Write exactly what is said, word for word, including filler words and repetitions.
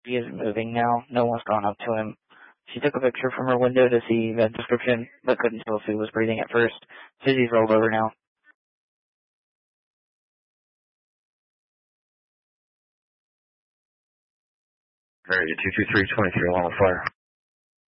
He is moving now. No one's gone up to him. She took a picture from her window to see the description, but couldn't tell if he was breathing at first. Susie's rolled over now. Area two two three, twenty-three, along with fire.